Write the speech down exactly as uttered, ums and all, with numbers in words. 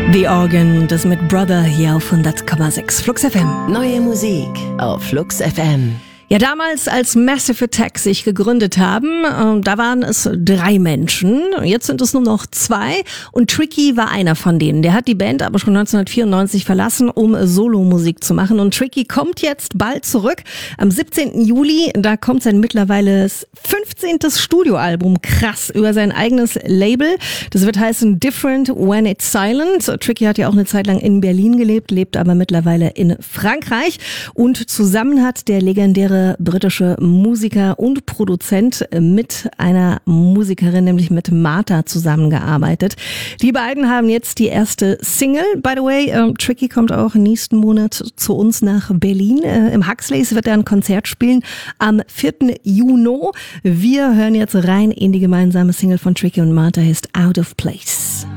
The Organ, das mit Brother hier auf hundert Komma sechs Flux F M. Neue Musik auf Flux F M. Ja, damals, als Massive Attack sich gegründet haben, äh, da waren es drei Menschen. Jetzt sind es nur noch zwei und Tricky war einer von denen. Der hat die Band aber schon neunzehnhundertvierundneunzig verlassen, um Solomusik zu machen. Und Tricky kommt jetzt bald zurück. Am siebzehnten Juli, da kommt sein mittlerweile fünfzehntes Studioalbum, krass, über sein eigenes Label. Das wird heißen Different When It's Silent. Tricky hat ja auch eine Zeit lang in Berlin gelebt, lebt aber mittlerweile in Frankreich. Und zusammen hat der legendäre britische Musiker und Produzent mit einer Musikerin, nämlich mit Martha, zusammengearbeitet. Die beiden haben jetzt die erste Single. By the way, äh, Tricky kommt auch nächsten Monat zu uns nach Berlin. Äh, Im Huxleys wird er ein Konzert spielen am vierten Juni. Wir hören jetzt rein in die gemeinsame Single von Tricky und Martha, heißt Out of Place.